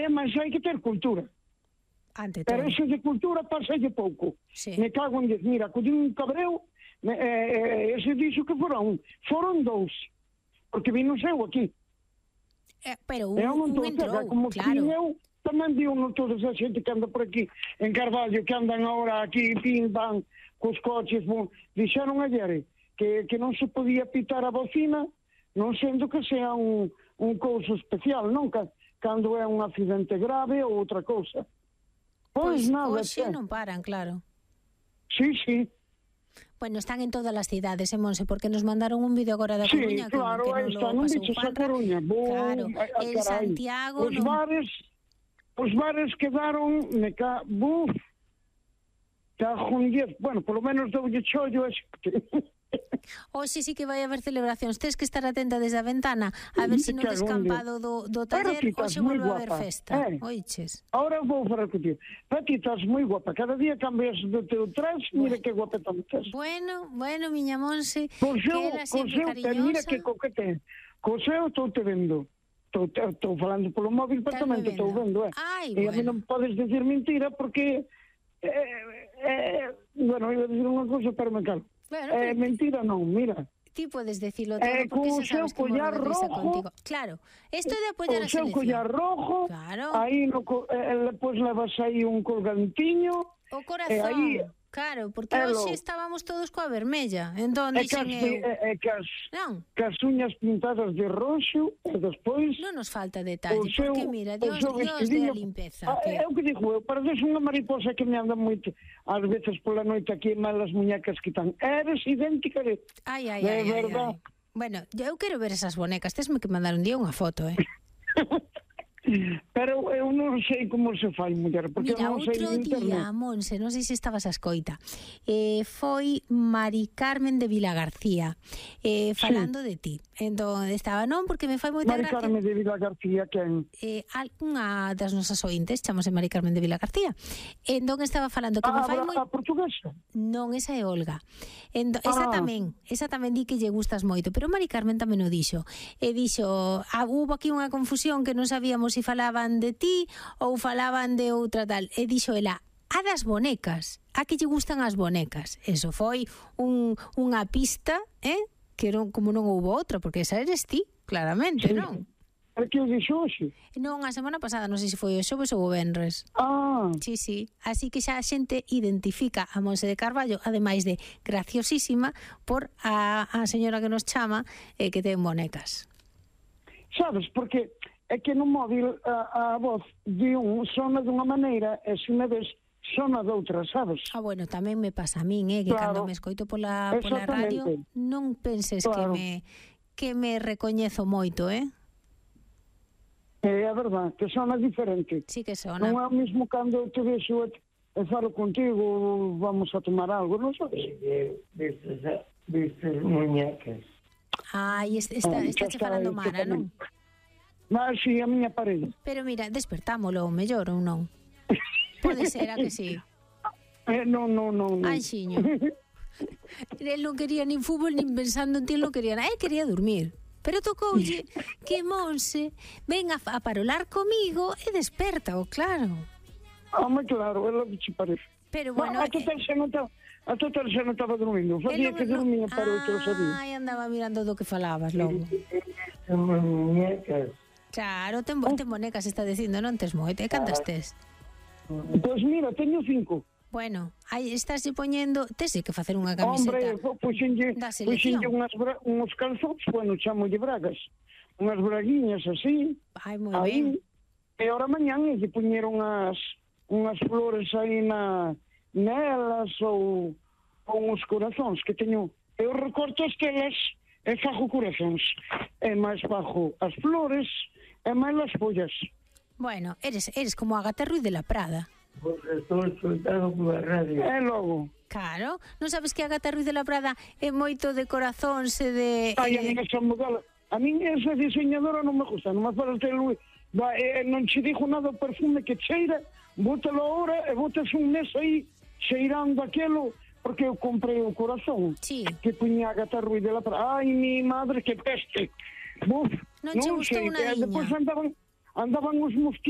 Mas hai que ter cultura. Ante todo. Pero eso de cultura pasalle pouco. Sí. Me cago en 10. Mira, collín un cabreo, ese dixo que foron 2, porque vino seu aquí. Pero Un entrou, como claro. eu, tamén vi uno toda esa xente que anda por aquí en Carballo, que andan ahora aquí, pim, pam, cos coches, dixeron ayer que non se podía pitar a bocina, non sendo que sea un couso especial, non? Cando é un accidente grave ou outra cousa. Pois nada, hoxe non paran, claro. Sí, sí. Bueno, están en todas as cidades, Monse, porque nos mandaron un vídeo agora da Coruña, sí, claro, que non está, lo non pasou dices a Juanra. Coruña. Claro, en Santiago Os bares quedaron cajo en 10. Bueno, por lo menos doulle chollo Hoxe sí que vai haber celebracións. Tens que estar atenta desde a ventana a ver se no descampado do taller hoxe volve a haber festa. Oiches. Ahora vou falar contigo. Pati, estás moi guapa. Cada día cambias do teu traje. Mira que guapetón estás. Bueno, miña Monse, que era sempre cariñosa. Mira que coquete. Coseo estou te vendo. Estou falando polo móvil, pero tamén te estou vendo, Ai, e a mí non podes decir mentira porque bueno, iba a decir unha cousa, pero me calo. Bueno, mentira non, mira. Ti podes decirlo todo porque xa sabes que morro de risa contigo. Claro, isto de apoiar a selección. O seu collar rojo, claro. Aí depois levas aí un colgantiño. O corazón. Aí, claro, porque hoxe estábamos todos coa vermella. Entón, dixen eu... Cas uñas pintadas de roxo, e despois... Non nos falta detalle, porque mira, Dios de a limpeza. É o que digo, pareces unha mariposa que me anda moito, ás veces pola noite aquí, malas muñecas que tan. Eres idéntica de... Ai. Bueno, eu quero ver esas bonecas. Tesme que mandar un día unha foto, Pero eu non sei como se fai, muller, porque mira, non sei outro día, Monse, non sei se estabas a escoita, foi Mari Carmen de Vilagarcía falando de ti. Entón, estaba, non, porque me fai moita gracia. Mari Carmen de Vilagarcía, quen? Unha das nosas ointes, chamase Mari Carmen de Vilagarcía. Entón, estaba falando que me fai moi... A portuguesa? Non, esa é Olga. Esa tamén di que lle gustas moito, pero Mari Carmen tamén o dixo. E dixo, hubo aquí unha confusión que non sabíamos se falaban de ti ou falaban de outra tal. E dixo ela, a das bonecas, a que lle gustan as bonecas. Eso foi unha pista, que non, como non houbo outra, porque esa eres ti, claramente, non? É que o dixo hoxe? Non, a semana pasada, non sei se foi o xoves ou o venres. Sí. Así que xa a xente identifica a Monse de Carballo, ademais de graciosísima, por a señora que nos chama que ten bonecas. Sabes, porque é que no móvil a voz de un sona dunha maneira e se me ves sona doutra, sabes? Bueno, tamén me pasa a min, que cando me escoito pola radio non penses que me recoñezo moito, É a verdade, que sona diferente. Sí que sona. Non é o mesmo cando te vexo e falo contigo, vamos a tomar algo, non sabes? Vistes muñecas. Ai, está che falando Mara, non? Mas si, a miña parella. Pero mira, despertámolo mellor ou non? Pode ser, a que sí? Non. Ai, xiño. El non quería nin fútbol, nin pensando en ti, non quería nada. Quería dormir. Pero tocoulle que Monse venga a parolar comigo e desperta-o, claro. Claro, é lo que che parece. Pero bueno... A total xa non estaba dormindo. Facía que dormía, pero eu te lo sabía. Ai, andaba mirando do que falabas logo. Muñecas. Claro, ten bonecas, está dicindo, non tes moite. Cantas tes? Pois mira, teño 5. Bueno, aí estás poñendo... Tes que facer unha camiseta da selección. Uns calzots, bueno, chamolle bragas. Unhas braguiñas así. Ai, moi ben. E ahora mañán lle poñeron unhas flores aí nelas ou uns corazóns que teño. Eu recorto as telas e fajo corazóns. E máis fajo as flores e máis as follas. Bueno, eres como Agatha Ruiz de la Prada. Porque estou escoitado pola radio. É logo. Claro, non sabes que Agatha Ruiz de la Prada é moito de corazóns e de... Ai, a mí esa modelo. A mí esa diseñadora non me gusta, non me falas de Luis. Non che dijo nada o perfume que cheira, bótalo ahora e botas un mes aí cheirando aquelo, porque eu comprei o corazón que puña Agatha Ruiz de la Prada. Ai, mi madre, que peste. Non che gustou nadiña. Depois andaban os mosquitos.